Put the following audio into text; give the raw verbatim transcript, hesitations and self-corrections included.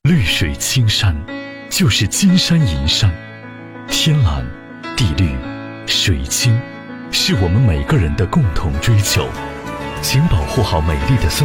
绿水青山就是金山银山，天蓝地绿水清，是我们每个人的共同追求。请保护好美丽的森